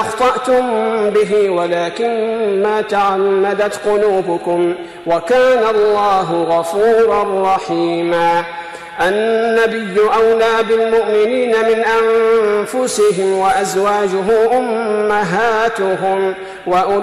أخطأتم به ولكن ما تعمدت قلوبكم وكان الله غفورا رحيما. النبي أولى بالمؤمنين من أنفسهم وأزواجه أمهاتهم